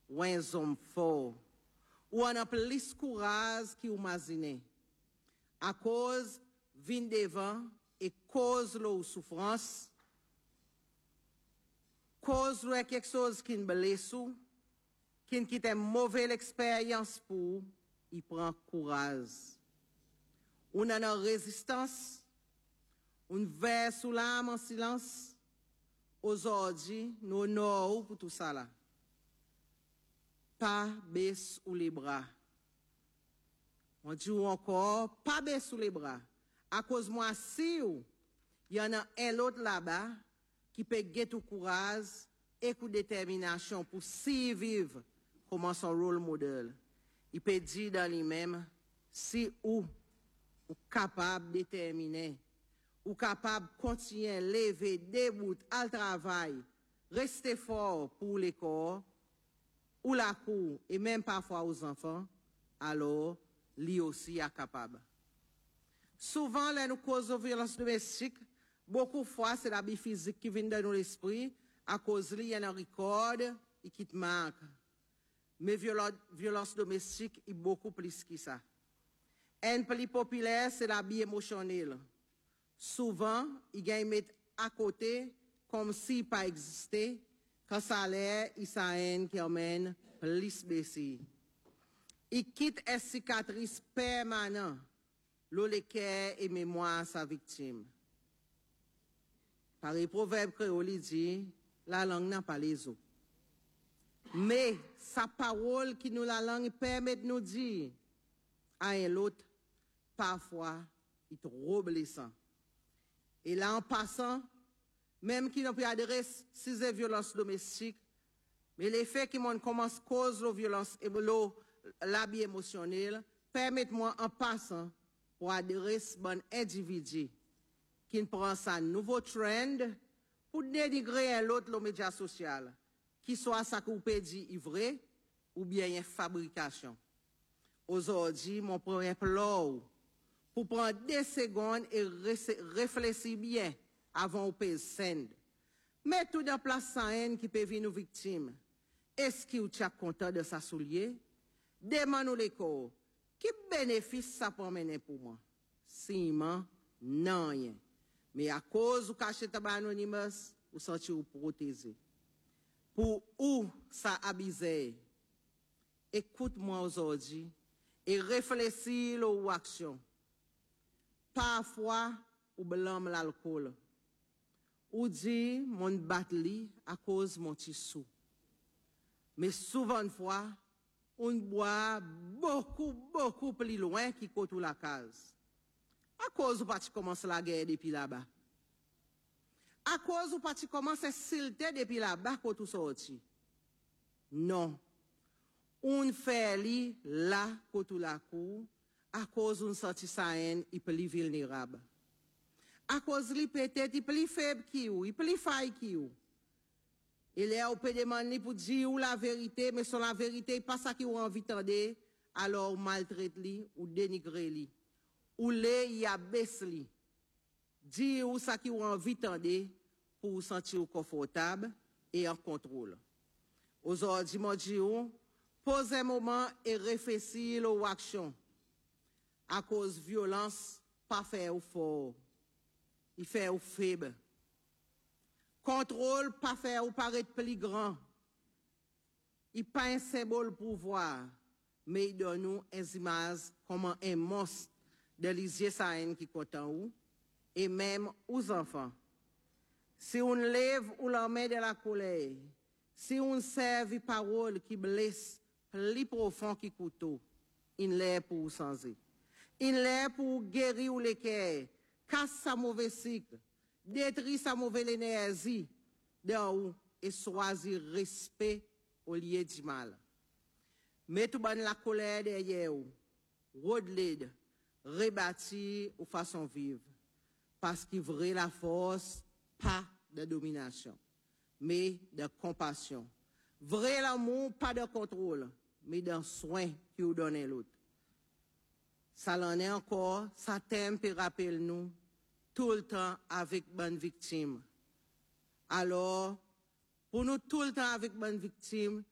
ou un homme fort, ou on a plus courage qui ou imagine. À cause, vin devant et cause la souffrance, cause la quelque chose qui ne blesse ou, qui quitte une mauvaise expérience pour, il prend courage. On a une résistance, on verse sous l'âme en silence. Aujourd'hui, nous honorons pour tout ça là. Pas baisse ou les bras. On dit encore, pas baisse ou les bras. À cause moi, si il y en a un autre là-bas qui peut gagner tout courage et coup détermination pour s'y vivre comme son rôle modèle. Il peut dire dans lui-même, si ou capable de déterminer, ou capable de continuer à lever, debout, à travail, rester fort pour les corps, ou la cour, et même parfois aux enfants, alors, lui aussi est capable. Souvent, là, nous causons de violence domestique, beaucoup de fois, c'est la vie physique qui vient dans nos esprits, à cause de il y a un record et qui te marque. Mais violence domestique est beaucoup plus que ça. Un plus populaire, c'est la vie émotionnelle. Souvent, il y a mettre à côté comme s'il pas existait, quand ça l'air, il s'en haine qui emmène plus baissé. Il quitte une cicatrice permanente, le cœur et mémoire sa victime. Par les proverbes créoles, il dit, la langue n'a pas les os. Mais sa parole qui nous la langue permet de nous dire à un autre, parfois, il est trop blessant. Et là, en passant, même qui n'a pas adresse ces violences domestiques, mais les faits qui m'ont commencé à cause de violence et l'abus émotionnel, permettent-moi en passant pour adresser un individu qui prend sa nouveau trend pour dénigrer un autre le média social, qui soit ça qu'on peut dire vrai ou bien une fabrication. Aujourd'hui, mon premier plan pour prendre 2 secondes et réfléchir bien avant de payer send. Mettez tout en place sans haine qui peut venir nos victimes. Est-ce que vous êtes content de sa soulier? Demandez-nous les corps. Quel bénéfice ça peut mener pour moi? Simon, non rien. Mais à cause du cachet tabac anonymous, vous sentez vous protégé. Pour où ça abusé? Écoute-moi aujourd'hui et réfléchis aux actions. Parfois, ou blâme l'alcool. Ou dit, mon batli à cause mon tissou. Mais souvent de fois, on boit beaucoup plus loin qui côté la case. À cause où tu commences la guerre depuis là-bas. À cause où tu commences à silter depuis là-bas quand tu sorti. Non. On fait li là quand la cour. À cause d'un senti sa haine, il est plus vulnérable. À cause li peut-être, il est plus faible qui ou, il est plus faille qui ou. Il est au peut demander pour dire ou la vérité, mais sur la vérité, pas ça qui ou envie d'entendre, alors maltraite li ou dénigre li. Ou le y abaisse li. Dire ou ça qui ou envie d'entendre pour vous sentir confortable et en contrôle. Aujourd'hui, moi dis ou, pose un moment et réfléchis aux actions. À cause de violence, pas faire au fort. Il fait au faible. Contrôle, pas faire ou paraître plus grand. Il pas un symbole pouvoir, mais il donne nous une image comme un monstre de l'isier saïn qui compte en ou, et même aux enfants. Si on lève ou la main de la colère, si on serve parole qui blesse plus profond que couteau, il l'est pour changer. Il est pour guérir les cœurs, casse sa mauvaise cycle, détruire sa mauvaise énergie d'en haut et choisir respect au lieu du mal. Mettez la colère derrière vous, redlide, rebâtir ou façon vivre. Parce qu'il vrai la force, pas de domination, mais de compassion. Vrai l'amour, pas de contrôle, mais d'un soin qui vous donne l'autre. Ça l'en est encore, ça t'aime et rappelle-nous tout le temps avec bonne victime. Alors, pour nous tout le temps avec bonne victime,